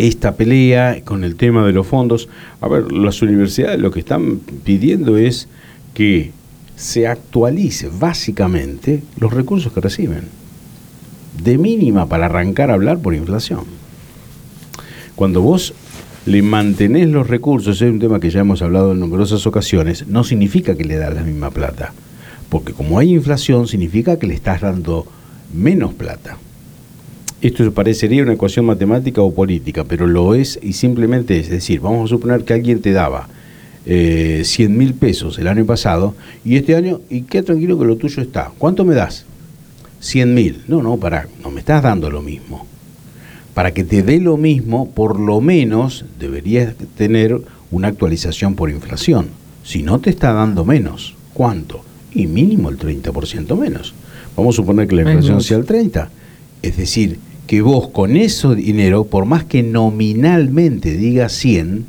esta pelea con el tema de los fondos. A ver, las universidades lo que están pidiendo es que se actualice básicamente los recursos que reciben, de mínima para arrancar a hablar por inflación. Cuando vos le mantenés los recursos, es un tema que ya hemos hablado en numerosas ocasiones, no significa que le das la misma plata, porque como hay inflación significa que le estás dando menos plata. Esto parecería una ecuación matemática o política, pero lo es y simplemente es decir, vamos a suponer que alguien te daba 100.000 pesos el año pasado y este año, y qué tranquilo que lo tuyo está. ¿Cuánto me das? 100.000. No, pará, no me estás dando lo mismo. Para que te dé lo mismo, por lo menos deberías tener una actualización por inflación. Si no te está dando menos, ¿cuánto? Y mínimo el 30% menos. Vamos a suponer que la inflación sea el 30%. Es decir, que vos con ese dinero, por más que nominalmente diga 100,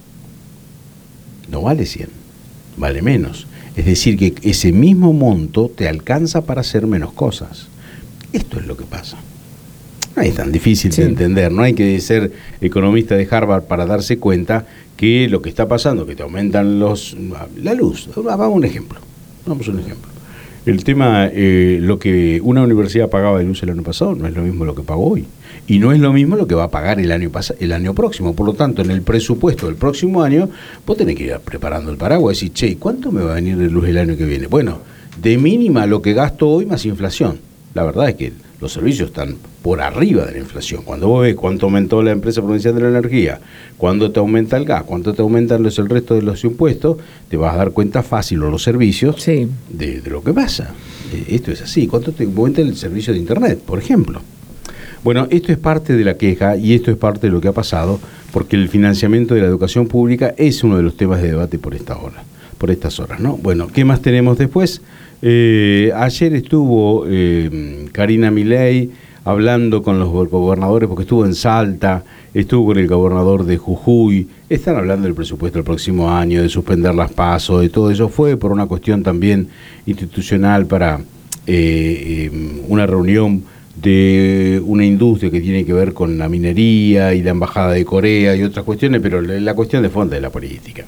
no vale 100, vale menos. Es decir, que ese mismo monto te alcanza para hacer menos cosas. Esto es lo que pasa. No es tan difícil de entender, no hay que ser economista de Harvard para darse cuenta que lo que está pasando, que te aumentan la luz. Vamos a un ejemplo. El tema, lo que una universidad pagaba de luz el año pasado no es lo mismo lo que pagó hoy. Y no es lo mismo lo que va a pagar el año próximo. Por lo tanto, en el presupuesto del próximo año, vos tenés que ir preparando el paraguas y decir, che, ¿cuánto me va a venir de luz el año que viene? Bueno, de mínima lo que gasto hoy más inflación. La verdad es que los servicios están por arriba de la inflación. Cuando vos ves cuánto aumentó la empresa provincial de la energía, cuánto te aumenta el gas, cuánto te aumentan el resto de los impuestos, te vas a dar cuenta fácil, o los servicios, de lo que pasa. Esto es así. ¿Cuánto te aumenta el servicio de Internet, por ejemplo? Bueno, esto es parte de la queja y esto es parte de lo que ha pasado, porque el financiamiento de la educación pública es uno de los temas de debate por estas horas, ¿no? Bueno, ¿qué más tenemos después? Ayer estuvo Karina Milei hablando con los gobernadores, porque estuvo en Salta, estuvo con el gobernador de Jujuy, están hablando del presupuesto del próximo año, de suspender las PASO, de todo eso. Fue por una cuestión también institucional para una reunión de una industria que tiene que ver con la minería y la embajada de Corea y otras cuestiones, pero la cuestión de fondo es la política.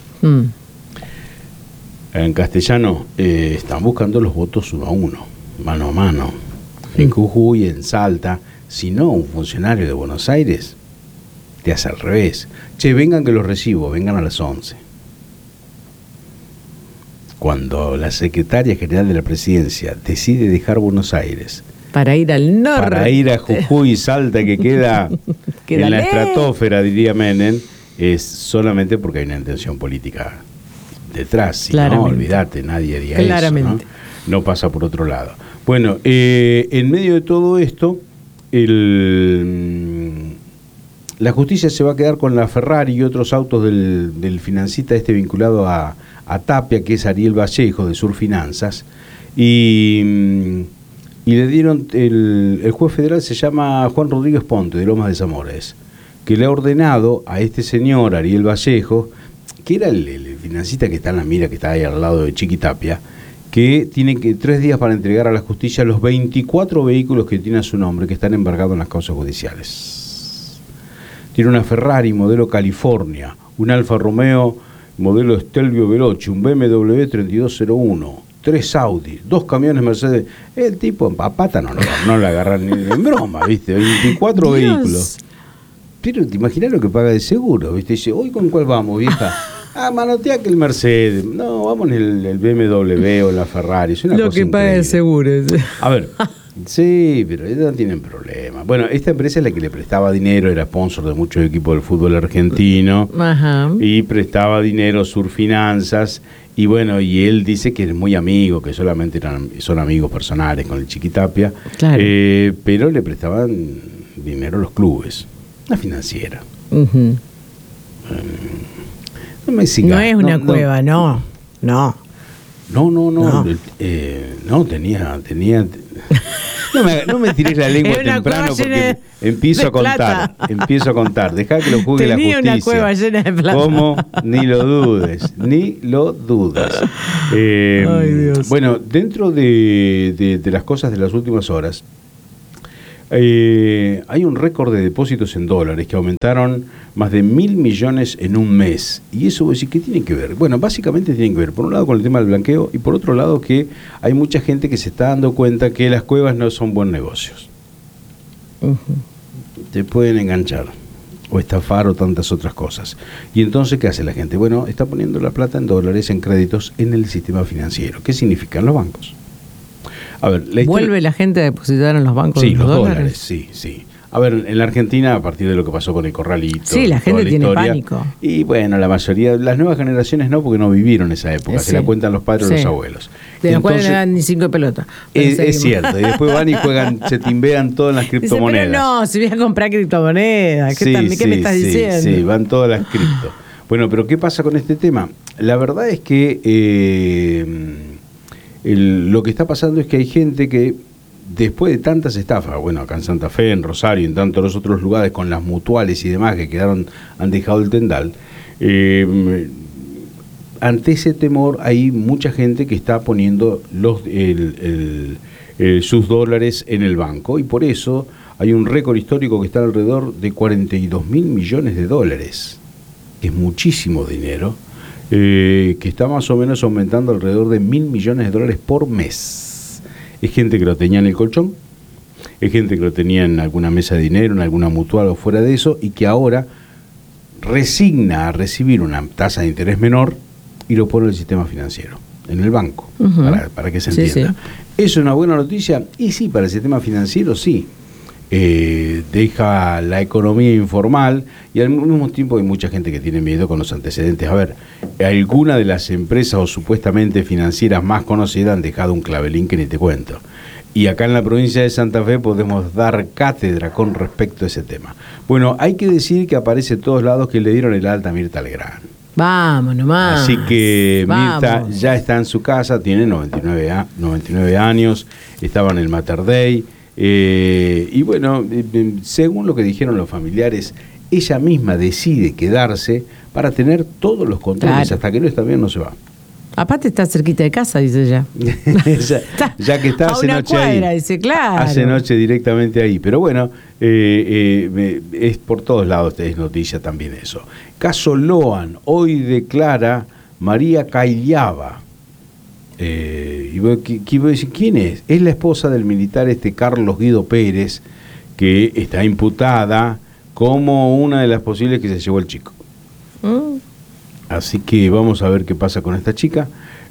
En castellano están buscando los votos 1-1, mano a mano. En Jujuy, en Salta, si no, un funcionario de Buenos Aires te hace al revés. Che, vengan que los recibo, vengan a las 11. Cuando la secretaria general de la presidencia decide dejar Buenos Aires para ir al norte, para ir a Jujuy y Salta, que queda en la estratosfera, diría Menem, es solamente porque hay una intención política detrás. Si no, olvídate, nadie haría eso, ¿no? No pasa por otro lado. Bueno, en medio de todo esto, la justicia se va a quedar con la Ferrari y otros autos del financista vinculado a Tapia, que es Ariel Vallejo, de Surfinanzas, y le dieron, el juez federal se llama Juan Rodríguez Ponte, de Lomas de Zamores, que le ha ordenado a este señor, Ariel Vallejo, que era el financista que está en la mira, que está ahí al lado de Chiqui Tapia, que tiene 3 días para entregar a la justicia los 24 vehículos que tiene a su nombre, que están embargados en las causas judiciales. Tiene una Ferrari modelo California, un Alfa Romeo modelo Stelvio Veloce, un BMW 3201, 3 Audi, 2 camiones Mercedes. El tipo en papata no la agarran ni en broma, ¿viste? 24 vehículos. Pero te imaginas lo que paga de seguro, ¿viste? Dice, ¿hoy con cuál vamos, vieja? Manotea que el Mercedes. No, vamos en el BMW o la Ferrari. Es una lo cosa que paga el seguro. A ver, sí, pero ellos no tienen problema. Bueno, esta empresa es la que le prestaba dinero, era sponsor de muchos equipos del fútbol argentino. Ajá. Y prestaba dinero Surfinanzas. Y bueno, y él dice que es muy amigo, que solamente son amigos personales con el Chiqui Tapia. Claro. Pero le prestaban dinero a los clubes. Una financiera. Uh-huh. No es una cueva, no. No, tenía. No me tirés la lengua temprano porque empiezo a contar. Dejá que lo juzgue la justicia. Tenía una cueva llena de plata. ¿Cómo? Ni lo dudes. Ay, Dios. Bueno, dentro de las cosas de las últimas horas, Hay un récord de depósitos en dólares que aumentaron más de 1.000 millones en un mes. Y eso, vos decís, ¿qué tiene que ver? Bueno, básicamente tiene que ver, por un lado, con el tema del blanqueo y por otro lado que hay mucha gente que se está dando cuenta que las cuevas no son buen negocios. Te pueden enganchar o estafar o tantas otras cosas. Y entonces, ¿qué hace la gente? Bueno, está poniendo la plata en dólares, en créditos, en el sistema financiero. ¿Qué significan los bancos? A ver, ¿vuelve la gente a depositar en los bancos? Sí, los dólares, sí. A ver, en la Argentina, a partir de lo que pasó con el corralito... Sí, la gente tiene pánico. Y bueno, la mayoría, las nuevas generaciones no, porque no vivieron esa época, se la cuentan los padres o los abuelos. De los cuales no dan ni 5 de pelota. Es cierto, y después van y juegan, se timbean todo en las criptomonedas. Dice, pero no, si voy a comprar criptomonedas, ¿qué me estás diciendo? Sí, van todas las cripto. Bueno, pero ¿qué pasa con este tema? La verdad es que... lo que está pasando es que hay gente que después de tantas estafas, bueno, acá en Santa Fe, en Rosario, en tantos los otros lugares con las mutuales y demás que han dejado el tendal, ante ese temor hay mucha gente que está poniendo sus dólares en el banco y por eso hay un récord histórico que está alrededor de 42.000 millones de dólares, que es muchísimo dinero. Que está más o menos aumentando alrededor de 1.000 millones de dólares por mes. Es gente que lo tenía en el colchón, es gente que lo tenía en alguna mesa de dinero, en alguna mutual o fuera de eso, y que ahora resigna a recibir una tasa de interés menor y lo pone en el sistema financiero, en el banco, para que se entienda. Sí. ¿Es una buena noticia? Y sí, para el sistema financiero sí. Deja la economía informal y al mismo tiempo hay mucha gente que tiene miedo con los antecedentes. A ver, algunas de las empresas o supuestamente financieras más conocidas han dejado un clavelín que ni te cuento. Y acá en la provincia de Santa Fe podemos dar cátedra con respecto a ese tema. Bueno, hay que decir que aparece en todos lados que le dieron el alta a Mirta Legrand. Vamos nomás. Así que Mirta ya está en su casa, tiene 99 años, estaba en el Mater Dei. Y bueno, según lo que dijeron los familiares, ella misma decide quedarse para tener todos los controles, hasta que no está bien no se va. Aparte está cerquita de casa, dice ella. ya que está, hace una noche cuadra, ahí. Dice, claro. Hace noche directamente ahí. Pero bueno, es por todos lados, es noticia también eso. Caso Loan, hoy declara María Caillaba. Y voy a decir, ¿quién es? Es la esposa del militar Carlos Guido Pérez, que está imputada como una de las posibles que se llevó el chico. Así que vamos a ver qué pasa con esta chica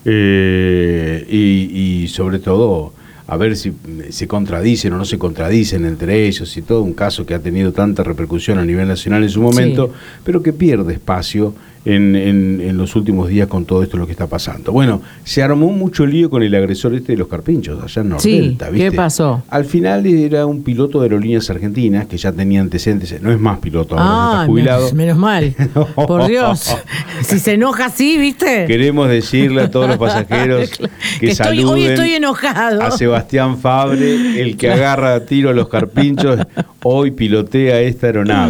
y sobre todo a ver si se contradicen o no se contradicen entre ellos y todo, un caso que ha tenido tanta repercusión a nivel nacional en su momento, pero que pierde espacio en los últimos días con todo esto lo que está pasando. Bueno, se armó mucho lío con el agresor de los Carpinchos, allá en Nordelta, ¿viste? ¿Qué pasó? Al final era un piloto de aerolíneas argentinas que ya tenía antecedentes, no es más piloto, ahora está jubilado. Menos mal, por Dios. Si se enoja así, ¿viste? Queremos decirle a todos los pasajeros que saluden. Hoy estoy enojado. A Sebastián Fabre, el que agarra a tiro a los Carpinchos, hoy pilotea esta aeronave.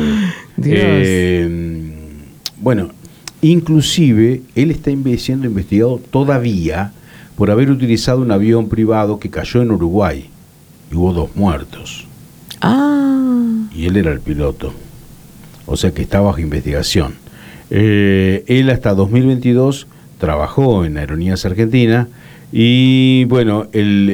Bueno, inclusive él está siendo investigado todavía por haber utilizado un avión privado que cayó en Uruguay y hubo 2 muertos. Y él era el piloto, o sea que está bajo investigación. Él hasta 2022 trabajó en Aerolíneas Argentinas y bueno,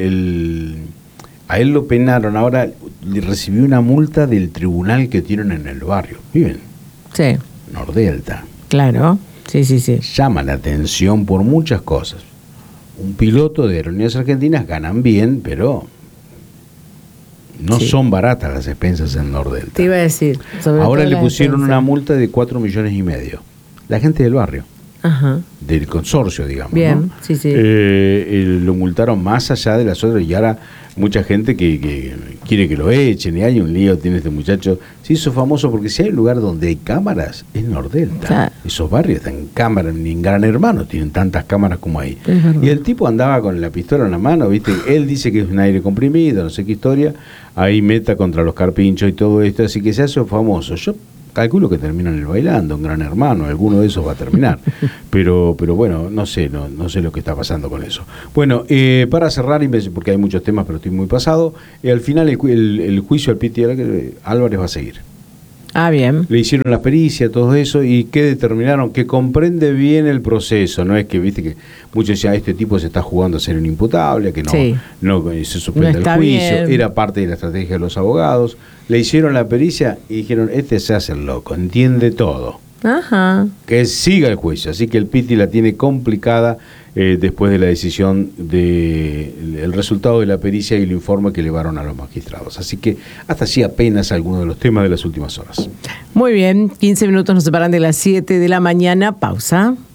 a él lo penaron, ahora le recibió una multa del tribunal que tienen en el barrio. ¿Viven? Sí. Nordelta. Claro, sí. Llama la atención por muchas cosas. Un piloto de Aerolíneas Argentinas ganan bien, pero no son baratas las expensas en Nordelta. Te iba a decir. Ahora le pusieron una multa de 4,5 millones. La gente del barrio. Ajá. Del consorcio, digamos. Bien, ¿no? sí. Lo multaron más allá de las otras y ahora mucha gente que quiere que lo echen y hay un lío, tiene este muchacho. Se hizo famoso porque si hay un lugar donde hay cámaras, es Nordelta. Claro. Esos barrios están en cámaras, ni en Gran Hermano tienen tantas cámaras como ahí. Y el tipo andaba con la pistola en la mano, ¿viste? Él dice que es un aire comprimido, no sé qué historia. Ahí meta contra los Carpinchos y todo esto, así que se hace famoso. Yo Calculo que terminan el bailando, un Gran Hermano, alguno de esos va a terminar. Pero bueno, no sé lo que está pasando con eso. Bueno, para cerrar, porque hay muchos temas, pero estoy muy pasado, al final el juicio al Piti Álvarez va a seguir. Ah, bien. Le hicieron la pericia, todo eso, y que determinaron que comprende bien el proceso. No es que, viste, que muchos decían, este tipo se está jugando a ser un imputable, que no se suspende el juicio. Bien. Era parte de la estrategia de los abogados. Le hicieron la pericia y dijeron, este se hace el loco, entiende todo. Ajá. Que siga el juicio. Así que el Piti la tiene complicada después de la decisión el resultado de la pericia y el informe que elevaron a los magistrados. Así que hasta así apenas algunos de los temas de las últimas horas. Muy bien, 15 minutos nos separan de las 7 de la mañana. Pausa.